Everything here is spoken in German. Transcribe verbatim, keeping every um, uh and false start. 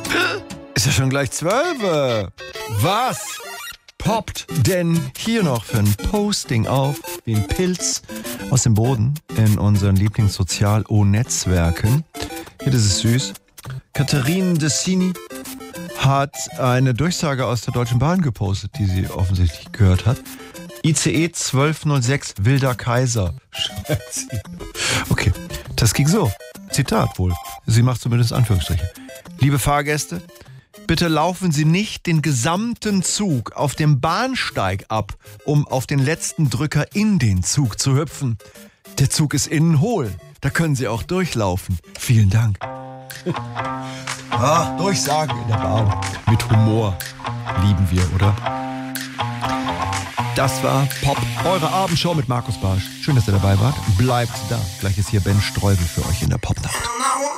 Ist ja schon gleich zwölf. Was poppt denn hier noch für ein Posting auf wie ein Pilz aus dem Boden in unseren Lieblingssozial-O-Netzwerken? Hier, das ist süß. Katharine Dessini hat eine Durchsage aus der Deutschen Bahn gepostet, die sie offensichtlich gehört hat. I C E zwölf null sechs Wilder Kaiser, schreibt sie. Okay, das ging so. Zitat wohl. Sie macht zumindest Anführungsstriche. Liebe Fahrgäste, bitte laufen Sie nicht den gesamten Zug auf dem Bahnsteig ab, um auf den letzten Drücker in den Zug zu hüpfen. Der Zug ist innen hohl. Da können Sie auch durchlaufen. Vielen Dank. Ah, Durchsagen in der Bahn. Mit Humor. Lieben wir, oder? Das war Pop, eure Abendshow mit Markus Barsch. Schön, dass ihr dabei wart. Bleibt da. Gleich ist hier Ben Streubel für euch in der Popnacht.